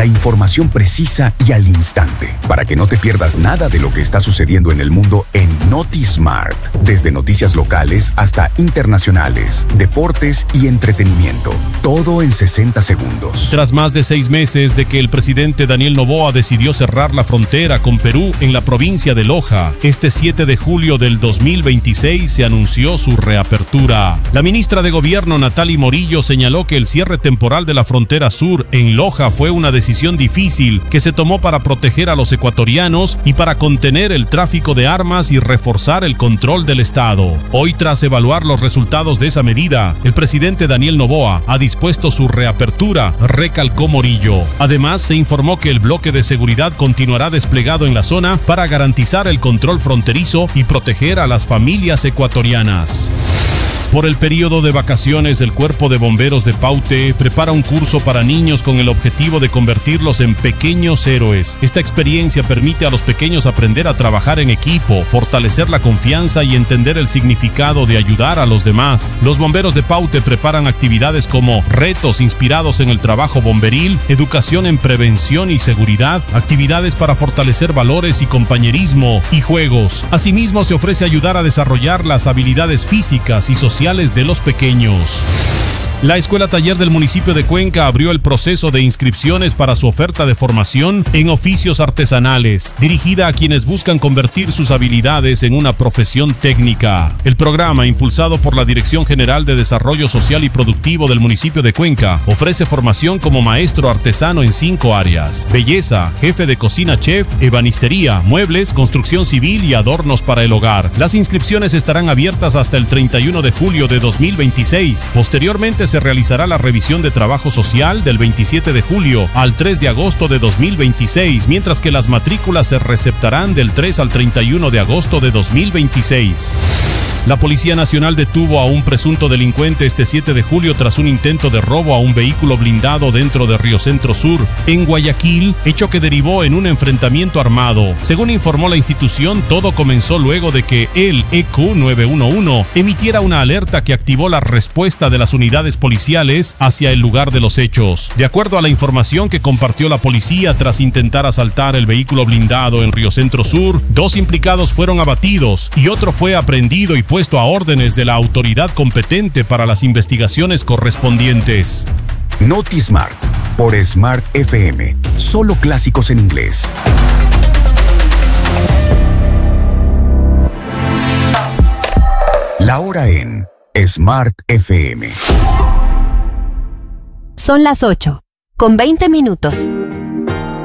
La información precisa y al instante, para que no te pierdas nada de lo que está sucediendo en el mundo en NotiSmart. Desde noticias locales hasta internacionales, deportes y entretenimiento. Todo en 60 segundos. Tras más de 6 meses de que el presidente Daniel Noboa decidió cerrar la frontera con Perú en la provincia de Loja, este 7 de julio del 2026 se anunció su reapertura. La ministra de Gobierno, Natalie Morillo, señaló que el cierre temporal de la frontera sur en Loja fue una decisión difícil que se tomó para proteger a los ecuatorianos y para contener el tráfico de armas y reforzar el control del Estado. Hoy, tras evaluar los resultados de esa medida, el presidente Daniel Noboa ha dispuesto su reapertura, recalcó Morillo. Además, se informó que el bloque de seguridad continuará desplegado en la zona para garantizar el control fronterizo y proteger a las familias ecuatorianas. Por el periodo de vacaciones, el Cuerpo de Bomberos de Paute prepara un curso para niños con el objetivo de convertirlos en pequeños héroes. Esta experiencia permite a los pequeños aprender a trabajar en equipo, fortalecer la confianza y entender el significado de ayudar a los demás. Los bomberos de Paute preparan actividades como retos inspirados en el trabajo bomberil, educación en prevención y seguridad, actividades para fortalecer valores y compañerismo y juegos. Asimismo, se ofrece ayudar a desarrollar las habilidades físicas y sociales de los pequeños. La Escuela Taller del municipio de Cuenca abrió el proceso de inscripciones para su oferta de formación en oficios artesanales, dirigida a quienes buscan convertir sus habilidades en una profesión técnica. El programa, impulsado por la Dirección General de Desarrollo Social y Productivo del municipio de Cuenca, ofrece formación como maestro artesano en 5 áreas: belleza, jefe de cocina chef, ebanistería, muebles, construcción civil y adornos para el hogar. Las inscripciones estarán abiertas hasta el 31 de julio de 2026. Posteriormente se realizará la revisión de trabajo social del 27 de julio al 3 de agosto de 2026, mientras que las matrículas se receptarán del 3 al 31 de agosto de 2026. La Policía Nacional detuvo a un presunto delincuente este 7 de julio tras un intento de robo a un vehículo blindado dentro de Río Centro Sur, en Guayaquil, hecho que derivó en un enfrentamiento armado. Según informó la institución, todo comenzó luego de que el EQ 911 emitiera una alerta que activó la respuesta de las unidades policiales hacia el lugar de los hechos. De acuerdo a la información que compartió la policía, tras intentar asaltar el vehículo blindado en Río Centro Sur, 2 implicados fueron abatidos y otro fue aprehendido y puesto a órdenes de la autoridad competente para las investigaciones correspondientes. NotiSmart, por Smart FM. Solo clásicos en inglés. La hora en Smart FM. Son las 8:20.